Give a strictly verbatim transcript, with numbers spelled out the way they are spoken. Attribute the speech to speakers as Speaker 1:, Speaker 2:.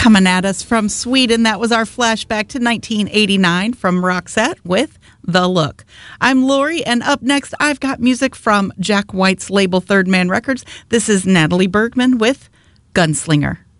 Speaker 1: Coming at us from Sweden, that was our flashback to nineteen eighty-nine from Roxette with The Look. I'm Lori, and up next, I've got music from Jack White's label Third Man Records. This is Natalie Bergman with Gunslinger.